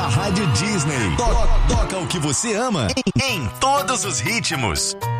A Rádio Disney toca o que você ama em todos os ritmos.